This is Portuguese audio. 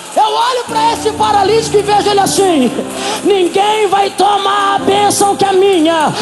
Eu olho para esse paralítico e vejo ele assim: ninguém vai tomar a bênção que é minha.